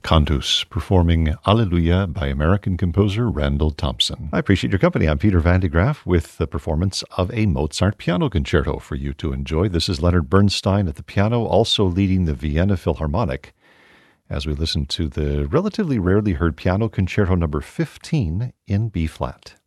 Cantus, performing Alleluia by American composer Randall Thompson. I appreciate your company. I'm Peter Van de Graaff with the performance of a Mozart piano concerto for you to enjoy. This is Leonard Bernstein at the piano, also leading the Vienna Philharmonic, as we listen to the relatively rarely heard piano concerto number 15 in B-flat.